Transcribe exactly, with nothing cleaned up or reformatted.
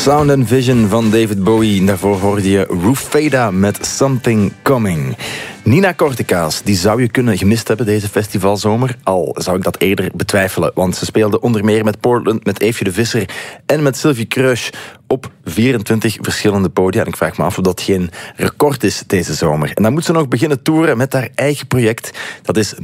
Sound and Vision van David Bowie. Daarvoor hoorde je Rufeda met Something Coming. Nina Cortecaas, die zou je kunnen gemist hebben deze festivalzomer. Al zou ik dat eerder betwijfelen. Want ze speelde onder meer met Portland, met Eefje de Visser en met Sylvie Kreusch op vierentwintig verschillende podia. En ik vraag me af of dat geen record is deze zomer. En dan moet ze nog beginnen toeren met haar eigen project. Dat is